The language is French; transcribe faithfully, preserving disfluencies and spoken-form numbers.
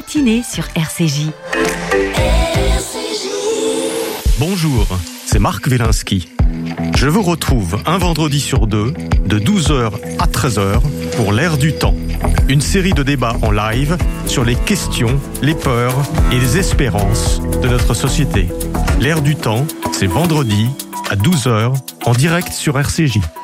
matinée sur R C J. Bonjour, c'est Marc Wielinski. Je vous retrouve un vendredi sur deux, de douze heures à treize heures, pour l'Air du temps. Une série de débats en live sur les questions, les peurs et les espérances de notre société. L'Air du temps, c'est vendredi à douze heures, en direct sur R C J.